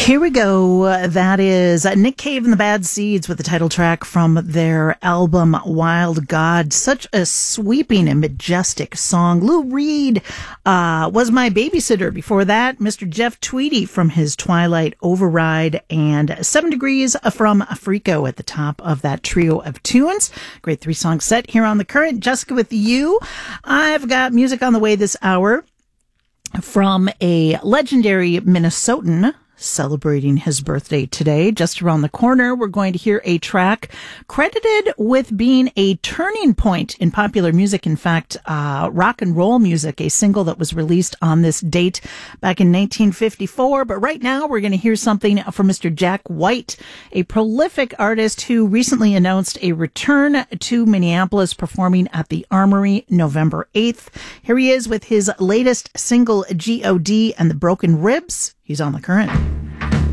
Here we go. That is Nick Cave and the Bad Seeds with the title track from their album Wild God. Such a sweeping and majestic song. Lou Reed was my babysitter. Before that, Mr. Jeff Tweedy from his Twilight Override, and 7 Degrees from Africo at the top of that trio of tunes. Great 3-song set here on The Current. Jessica with you. I've got music on the way this hour from a legendary Minnesotan celebrating his birthday today. Just around the corner, we're going to hear a track credited with being a turning point in popular music. In fact, rock and roll music, a single that was released on this date back in 1954. But right now, we're going to hear something from Mr. Jack White, a prolific artist who recently announced a return to Minneapolis, performing at the Armory November 8th. Here he is with his latest single, G.O.D. and the Broken Ribs. He's on The Current.